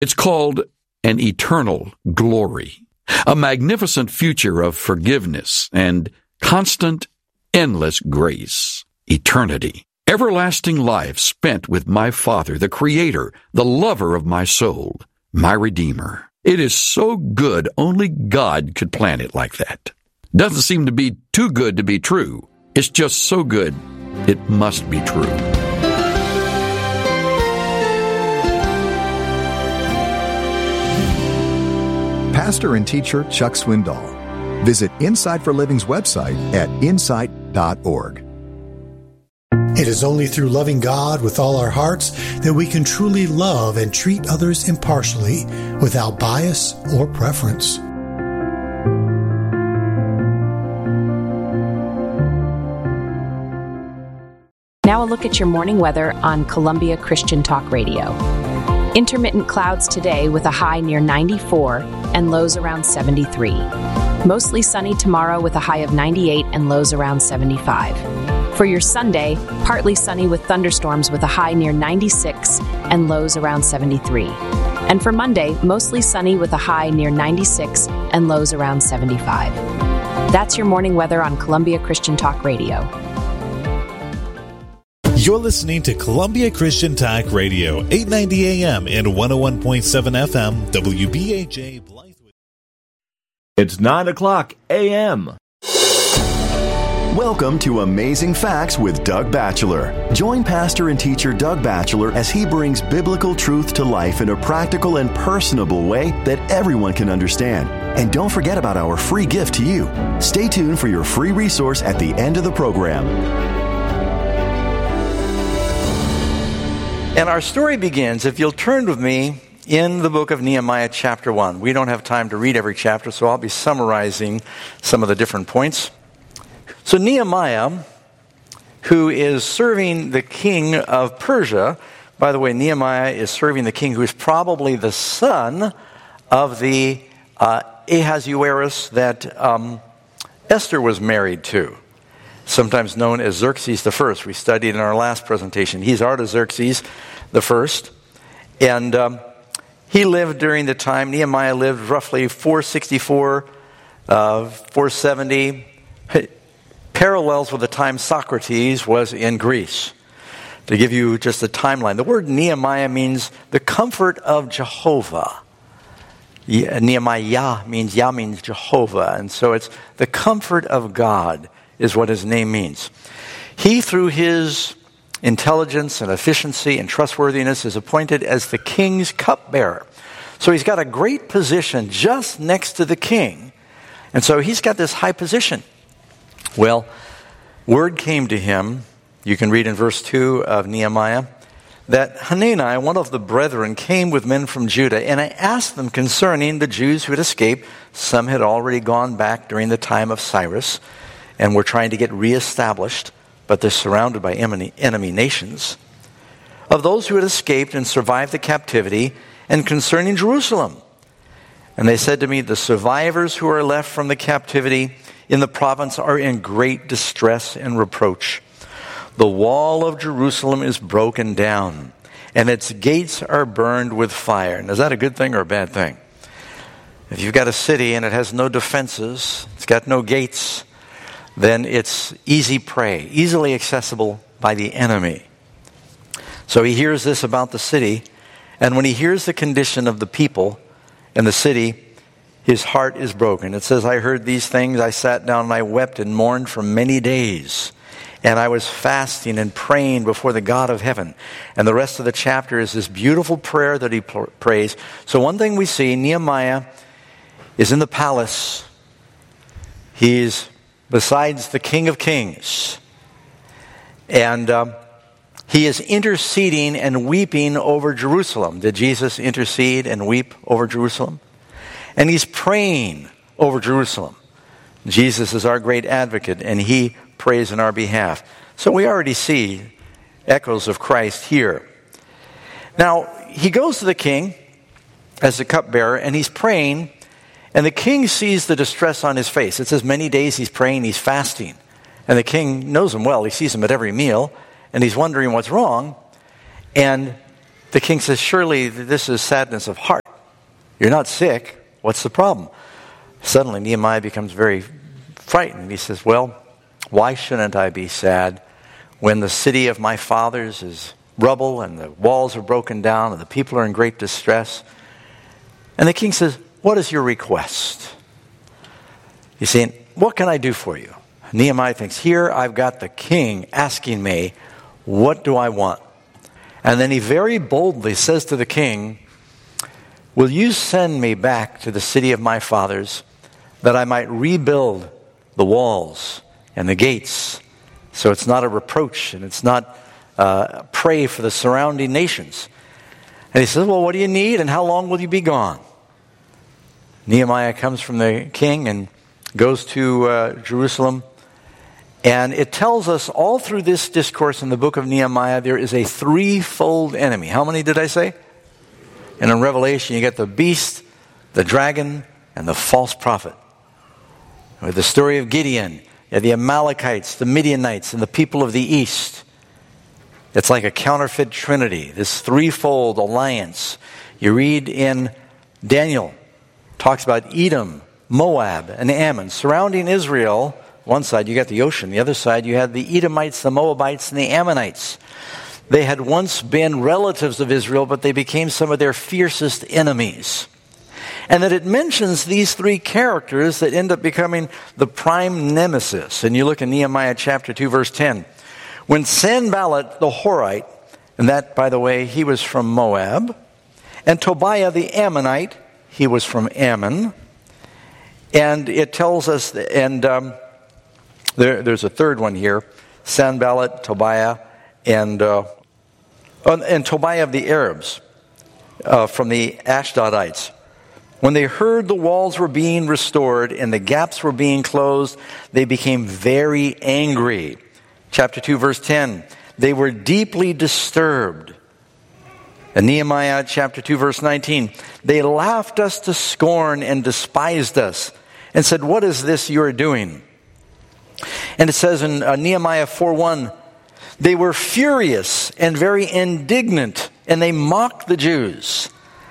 It's called an eternal glory, a magnificent future of forgiveness and constant, endless grace, eternity, everlasting life spent with my Father, the Creator, the lover of my soul, my Redeemer. It is so good only God could plan it like that. Doesn't seem to be too good to be true. It's just so good, it must be true. Pastor and teacher Chuck Swindoll. Visit Insight for Living's website at insight.org. It is only through loving God with all our hearts that we can truly love and treat others impartially without bias or preference. Now a look at your morning weather on Columbia Christian Talk Radio. Intermittent clouds today with a high near 94 and lows around 73. Mostly sunny tomorrow with a high of 98 and lows around 75. For your Sunday, partly sunny with thunderstorms with a high near 96 and lows around 73. And for Monday, mostly sunny with a high near 96 and lows around 75. That's your morning weather on Columbia Christian Talk Radio. You're listening to Columbia Christian Talk Radio, 890 AM and 101.7 FM, WBHJ Blythewood. It's 9 o'clock a.m. Welcome to Amazing Facts with Doug Batchelor. Join pastor and teacher Doug Batchelor as he brings biblical truth to life in a practical and personable way that everyone can understand. And don't forget about our free gift to you. Stay tuned for your free resource at the end of the program. And our story begins, if you'll turn with me, in the book of Nehemiah chapter 1. We don't have time to read every chapter, so I'll be summarizing some of the different points. So Nehemiah, who is serving the king of Persia, by the way, Nehemiah is serving the king who is probably the son of the Ahasuerus that Esther was married to, sometimes known as Xerxes I. We studied in our last presentation. He's Artaxerxes I. And he lived during the time, Nehemiah lived roughly 464, 470, parallels with the time Socrates was in Greece. To give you just a timeline, the word Nehemiah means the comfort of Jehovah. Nehemiah means, Yah means Jehovah. And so it's the comfort of God is what his name means. He, through his intelligence and efficiency and trustworthiness, is appointed as the king's cupbearer. So he's got a great position just next to the king. And so he's got this high position. Well, word came to him, you can read in verse 2 of Nehemiah, that Hanani, one of the brethren, came with men from Judah, and I asked them concerning the Jews who had escaped. Some had already gone back during the time of Cyrus, and were trying to get reestablished, but they're surrounded by enemy nations. Of those who had escaped and survived the captivity, and concerning Jerusalem. And they said to me, the survivors who are left from the captivity in the province are in great distress and reproach. The wall of Jerusalem is broken down, and its gates are burned with fire. And is that a good thing or a bad thing? If you've got a city and it has no defenses, it's got no gates, then it's easy prey, easily accessible by the enemy. So he hears this about the city, and when he hears the condition of the people in the city, his heart is broken. It says, I heard these things, I sat down and I wept and mourned for many days. And I was fasting and praying before the God of heaven. And the rest of the chapter is this beautiful prayer that he prays. So one thing we see, Nehemiah is in the palace. He's besides the King of Kings. And he is interceding and weeping over Jerusalem. Did Jesus intercede and weep over Jerusalem? And he's praying over Jerusalem. Jesus is our great advocate, and he prays in our behalf. So we already see echoes of Christ here. Now, he goes to the king as the cupbearer, and he's praying, and the king sees the distress on his face. It says many days he's praying, he's fasting. And the king knows him well. He sees him at every meal, and he's wondering what's wrong. And The king says, surely this is sadness of heart. You're not sick. What's the problem? Suddenly Nehemiah becomes very frightened. He says, well, why shouldn't I be sad when the city of my fathers is rubble and the walls are broken down and the people are in great distress? And the king says, what is your request? He's saying, what can I do for you? Nehemiah thinks, here I've got the king asking me, what do I want? And then he very boldly says to the king, will you send me back to the city of my fathers that I might rebuild the walls and the gates so it's not a reproach and it's not prey for the surrounding nations? And he says, well, what do you need and how long will you be gone? Nehemiah comes from the king and goes to Jerusalem. And it tells us all through this discourse in the book of Nehemiah, there is a threefold enemy. How many did I say? And in Revelation, you get the beast, the dragon, and the false prophet. With the story of Gideon, you have the Amalekites, the Midianites, and the people of the east. It's like a counterfeit trinity, this threefold alliance. You read in Daniel, talks about Edom, Moab, and Ammon surrounding Israel. One side you got the ocean, the other side you had the Edomites, the Moabites, and the Ammonites. They had once been relatives of Israel, but they became some of their fiercest enemies. And that it mentions these three characters that end up becoming the prime nemesis. And you look in Nehemiah chapter 2, verse 10. When Sanballat the Horite, and that, by the way, he was from Moab, and Tobiah the Ammonite, he was from Ammon. And it tells us, and there's a third one here, Sanballat, Tobiah, and Tobiah of the Arabs, from the Ashdodites. When they heard the walls were being restored and the gaps were being closed, they became very angry. Chapter 2, verse 10, they were deeply disturbed. And Nehemiah chapter 2, verse 19, they laughed us to scorn and despised us and said, what is this you are doing? And it says in Nehemiah 4:1, they were furious and very indignant, and they mocked the Jews.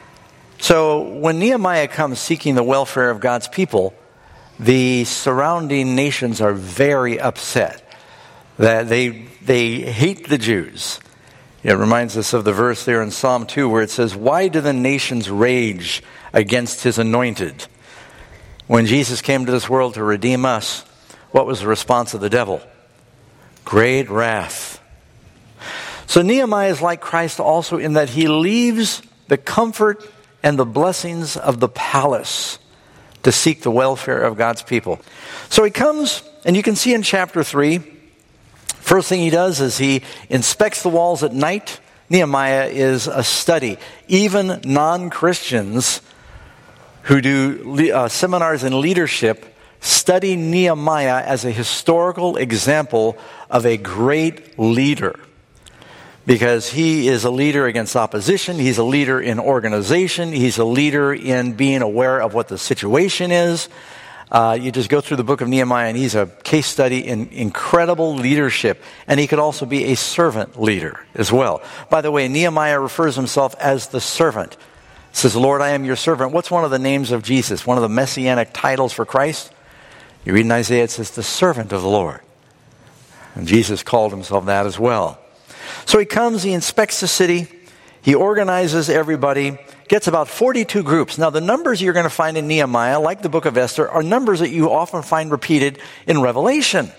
So when Nehemiah comes seeking the welfare of God's people, the surrounding nations are very upset. That they hate the Jews. It reminds us of the verse there in Psalm 2 where it says, why do the nations rage against his anointed? When Jesus came to this world to redeem us, what was the response of the devil? Great wrath. So Nehemiah is like Christ also in that he leaves the comfort and the blessings of the palace to seek the welfare of God's people. So he comes, and you can see in chapter 3, first thing he does is he inspects the walls at night. Nehemiah is a study. Even non-Christians who do seminars in leadership study Nehemiah as a historical example of a great leader. Because he is a leader against opposition, he's a leader in organization, he's a leader in being aware of what the situation is. You just go through the book of Nehemiah and he's a case study in incredible leadership. And he could also be a servant leader as well. By the way, Nehemiah refers himself as the servant. He says, Lord, I am your servant. What's one of the names of Jesus? One of the messianic titles for Christ? You read in Isaiah, it says, the servant of the Lord. And Jesus called himself that as well. So he comes, he inspects the city, he organizes everybody, gets about 42 groups. Now the numbers you're going to find in Nehemiah, like the book of Esther, are numbers that you often find repeated in Revelation.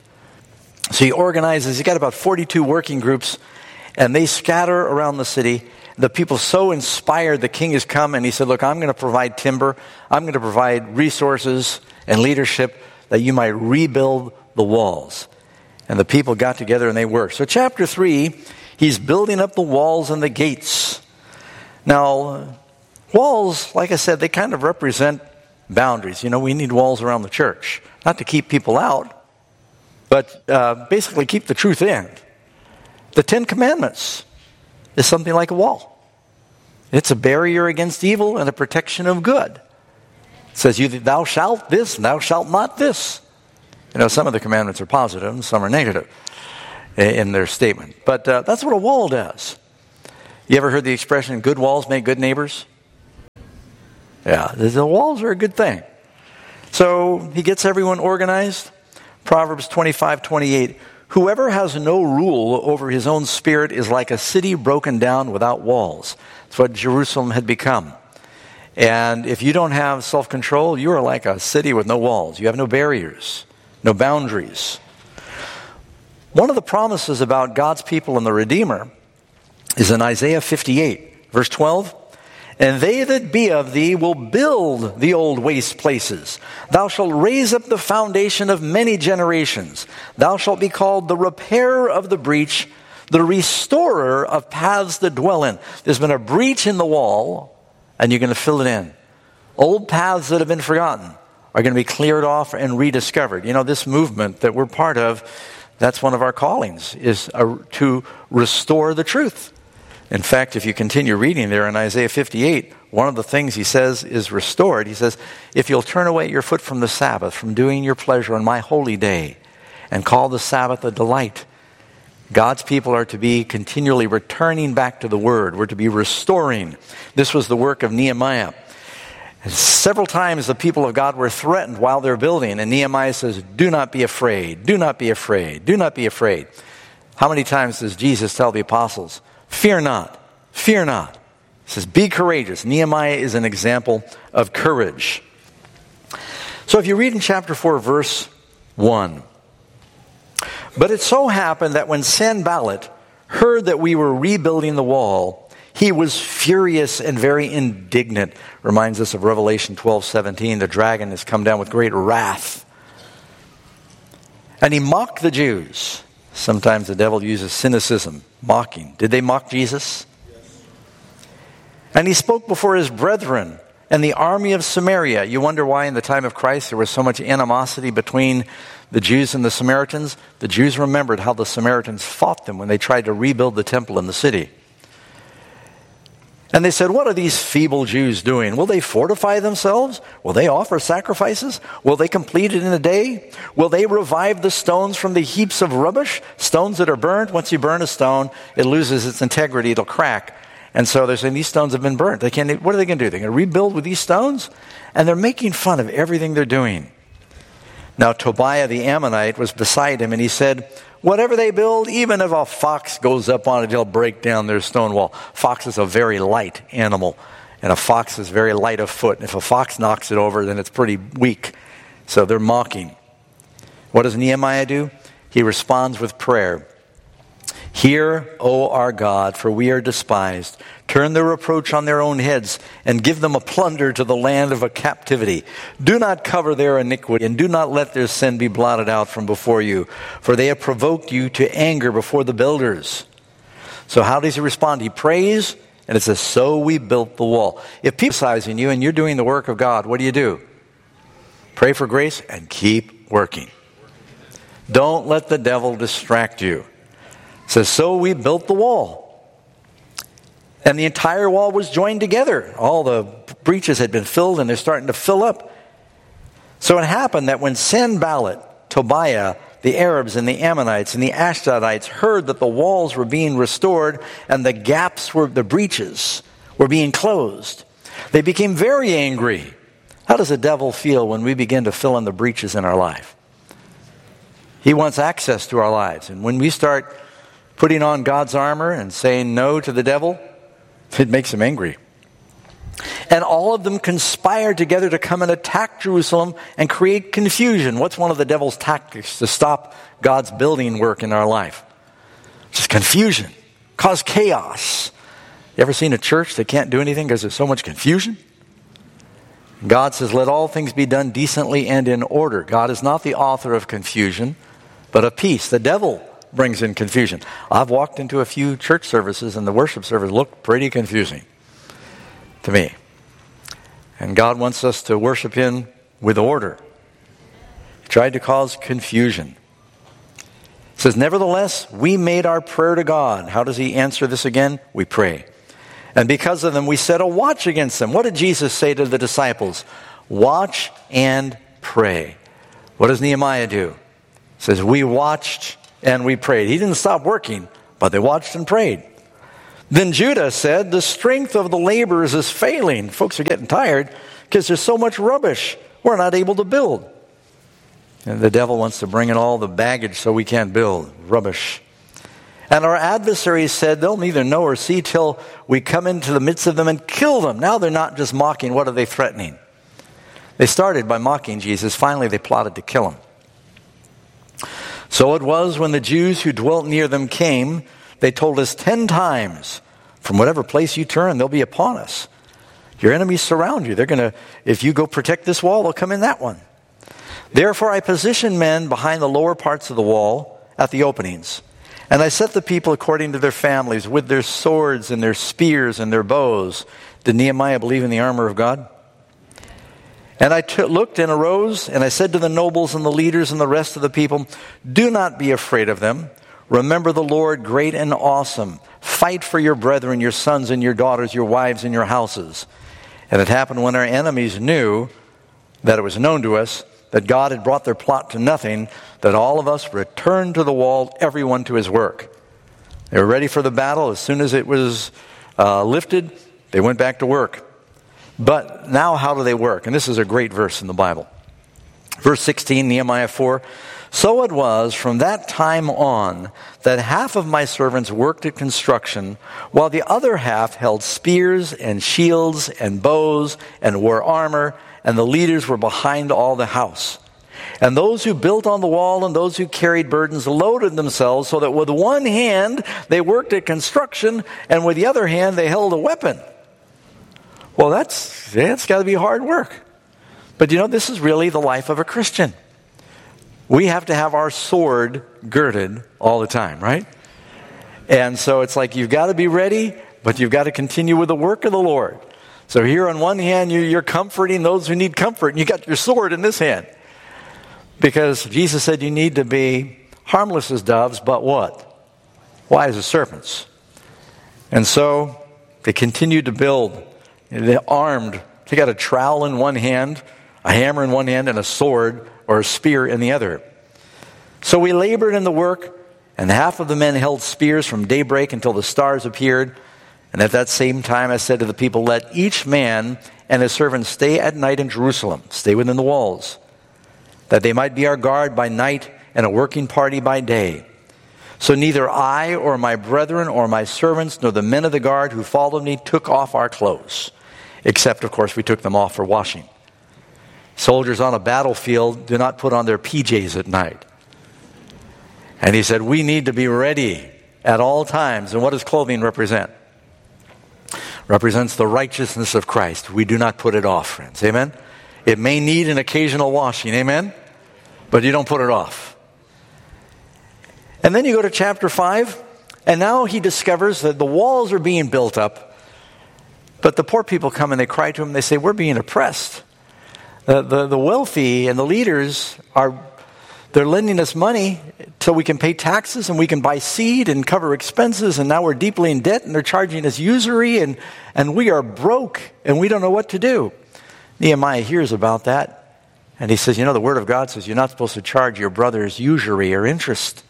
So he organizes, he's got about 42 working groups, and they scatter around the city. The people so inspired, the king has come and he said, look, I'm going to provide timber, I'm going to provide resources and leadership that you might rebuild the walls. And the people got together and they worked. So chapter 3, he's building up the walls and the gates. Now, walls, like I said, they kind of represent boundaries. You know, we need walls around the church. Not to keep people out, but basically keep the truth in. The Ten Commandments is something like a wall. It's a barrier against evil and a protection of good. It says, thou shalt this, and thou shalt not this. You know, some of the commandments are positive and some are negative in their statement. But that's what a wall does. You ever heard the expression, good walls make good neighbors? Yeah, the walls are a good thing. So he gets everyone organized. Proverbs 25:28. Whoever has no rule over his own spirit is like a city broken down without walls. That's what Jerusalem had become. And if you don't have self-control, you are like a city with no walls. You have no barriers, no boundaries. One of the promises about God's people and the Redeemer is in Isaiah 58, verse 12. And they that be of thee will build the old waste places. Thou shalt raise up the foundation of many generations. Thou shalt be called the repairer of the breach, the restorer of paths that dwell in. There's been a breach in the wall, and you're going to fill it in. Old paths that have been forgotten are going to be cleared off and rediscovered. You know, this movement that we're part of, that's one of our callings, is to restore the truth. In fact, if you continue reading there in Isaiah 58, one of the things he says is restored. He says, if you'll turn away your foot from the Sabbath, from doing your pleasure on my holy day, and call the Sabbath a delight, God's people are to be continually returning back to the Word. We're to be restoring. This was the work of Nehemiah. And several times the people of God were threatened while they're building, and Nehemiah says, do not be afraid, do not be afraid, do not be afraid. How many times does Jesus tell the apostles, fear not, fear not? He says, be courageous. Nehemiah is an example of courage. So if you read in chapter 4, verse 1, but it so happened that when Sanballat heard that we were rebuilding the wall, he was furious and very indignant. Reminds us of Revelation 12:17. The dragon has come down with great wrath. And he mocked the Jews. Sometimes the devil uses cynicism, mocking. Did they mock Jesus? Yes. And he spoke before his brethren and the army of Samaria. You wonder why in the time of Christ there was so much animosity between the Jews and the Samaritans? The Jews remembered how the Samaritans fought them when they tried to rebuild the temple in the city. And they said, what are these feeble Jews doing? Will they fortify themselves? Will they offer sacrifices? Will they complete it in a day? Will they revive the stones from the heaps of rubbish? Stones that are burned. Once you burn a stone, it loses its integrity. It'll crack. And so they're saying these stones have been burnt. What are they going to do? They're going to rebuild with these stones? And they're making fun of everything they're doing. Now Tobiah the Ammonite was beside him, and he said, whatever they build, even if a fox goes up on it, he'll break down their stone wall. Fox is a very light animal, and a fox is very light of foot. And if a fox knocks it over, then it's pretty weak. So they're mocking. What does Nehemiah do? He responds with prayer. Hear, O our God, for we are despised. Turn their reproach on their own heads, and give them a plunder to the land of a captivity. Do not cover their iniquity, and do not let their sin be blotted out from before you, for they have provoked you to anger before the builders. So how does he respond? He prays, and it says, so we built the wall. If people are criticizing you and you're doing the work of God, what do? Pray for grace and keep working. Don't let the devil distract you. It says, so we built the wall. And the entire wall was joined together. All the breaches had been filled, and they're starting to fill up. So it happened that when Sanballat, Tobiah, the Arabs and the Ammonites and the Ashdodites heard that the walls were being restored and the breaches were being closed, they became very angry. How does the devil feel when we begin to fill in the breaches in our life? He wants access to our lives. And when we start putting on God's armor and saying no to the devil, it makes him angry. And all of them conspired together to come and attack Jerusalem and create confusion. What's one of the devil's tactics to stop God's building work in our life? Just confusion. Cause chaos. You ever seen a church that can't do anything because there's so much confusion? God says, let all things be done decently and in order. God is not the author of confusion, but of peace. The devil brings in confusion. I've walked into a few church services, and the worship service looked pretty confusing to me. And God wants us to worship Him with order. He tried to cause confusion. It says, nevertheless, we made our prayer to God. How does He answer this again? We pray. And because of them, we set a watch against them. What did Jesus say to the disciples? Watch and pray. What does Nehemiah do? He says, we watched and we prayed. He didn't stop working, but they watched and prayed. Then Judah said, the strength of the laborers is failing. Folks are getting tired because there's so much rubbish. We're not able to build. And the devil wants to bring in all the baggage so we can't build. Rubbish. And our adversaries said, they'll neither know or see till we come into the midst of them and kill them. Now they're not just mocking. What are they threatening? They started by mocking Jesus. Finally, they plotted to kill him. So it was when the Jews who dwelt near them came, they told us 10 times, from whatever place you turn, they'll be upon us. Your enemies surround you. They're going to, if you go protect this wall, they'll come in that one. Therefore I positioned men behind the lower parts of the wall at the openings. And I set the people according to their families with their swords and their spears and their bows. Did Nehemiah believe in the armor of God? And I looked and arose, and I said to the nobles and the leaders and the rest of the people, do not be afraid of them. Remember the Lord great and awesome. Fight for your brethren, your sons and your daughters, your wives and your houses. And it happened when our enemies knew that it was known to us that God had brought their plot to nothing, that all of us returned to the wall, everyone to his work. They were ready for the battle. As soon as it was lifted, they went back to work. But now how do they work? And this is a great verse in the Bible. Verse 16, Nehemiah 4. So it was from that time on that half of my servants worked at construction, while the other half held spears and shields and bows and wore armor, and the leaders were behind all the house. And those who built on the wall and those who carried burdens loaded themselves, so that with one hand they worked at construction, and with the other hand they held a weapon. Well, that's got to be hard work. But this is really the life of a Christian. We have to have our sword girded all the time, right? And so it's like you've got to be ready, but you've got to continue with the work of the Lord. So here on one hand, you're comforting those who need comfort, and you got your sword in this hand. Because Jesus said you need to be harmless as doves, but what? Wise as serpents. And so they continued to build. They're armed. They got a trowel in one hand, a hammer in one hand, and a sword or a spear in the other. So we labored in the work, and half of the men held spears from daybreak until the stars appeared. And at that same time I said to the people, let each man and his servant stay at night in Jerusalem, stay within the walls, that they might be our guard by night and a working party by day. So neither I or my brethren or my servants nor the men of the guard who followed me took off our clothes, except, of course, we took them off for washing. Soldiers on a battlefield do not put on their PJs at night. And he said, we need to be ready at all times. And what does clothing represent? Represents the righteousness of Christ. We do not put it off, friends. Amen? It may need an occasional washing. Amen? But you don't put it off. And then you go to chapter 5, and now he discovers that the walls are being built up, but the poor people come and they cry to him. They say, we're being oppressed. The wealthy and the leaders they're lending us money so we can pay taxes and we can buy seed and cover expenses, and now we're deeply in debt and they're charging us usury, and we are broke and we don't know what to do. Nehemiah hears about that, and he says, the Word of God says you're not supposed to charge your brothers usury or interest.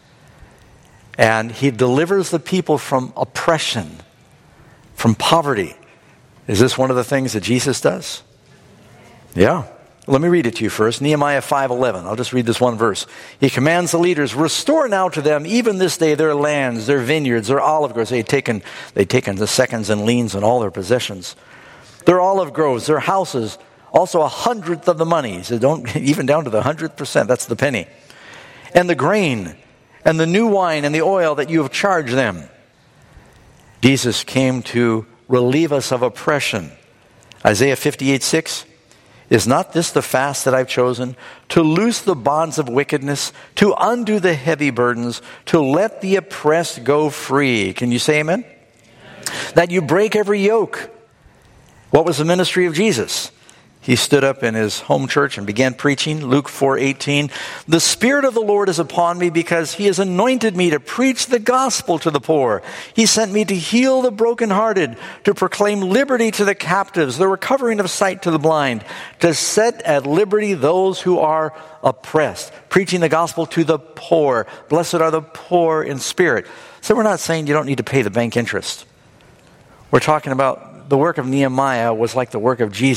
And he delivers the people from oppression, from poverty. Is this one of the things that Jesus does? Yeah. Let me read it to you first. Nehemiah 5:11. I'll just read this one verse. He commands the leaders, restore now to them, even this day, their lands, their vineyards, their olive groves. They'd taken the seconds and liens and all their possessions. Their olive groves, their houses, also 1/100th of the money. So don't even down to the 100%. That's the penny. And the grain, and the new wine, and the oil that you have charged them. Jesus came to relieve us of oppression. Isaiah 58:6. Is not this the fast that I've chosen? To loose the bonds of wickedness, to undo the heavy burdens, to let the oppressed go free. Can you say amen? That you break every yoke. What was the ministry of Jesus? He stood up in his home church and began preaching. Luke 4:18. The Spirit of the Lord is upon me because he has anointed me to preach the gospel to the poor. He sent me to heal the brokenhearted, to proclaim liberty to the captives, the recovering of sight to the blind, to set at liberty those who are oppressed. Preaching the gospel to the poor. Blessed are the poor in spirit. So we're not saying you don't need to pay the bank interest. We're talking about the work of Nehemiah was like the work of Jesus.